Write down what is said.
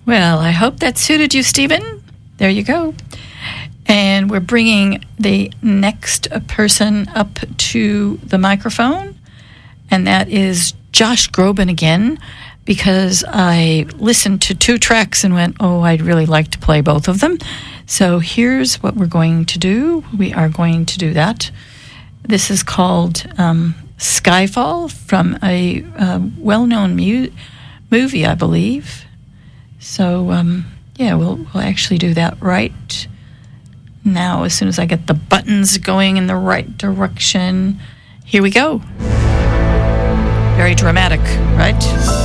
Well, I hope that suited you, Stephen. There you go. And we're bringing the next person up to the microphone, and that is Josh Groban again, because I listened to 2 tracks and went, oh, I'd really like to play both of them. So here's what we're going to do. We are going to do that. This is called Skyfall from a well-known movie, I believe. So, we'll actually do that right now as soon as I get the buttons going in the right direction. Here we go. Very dramatic, right?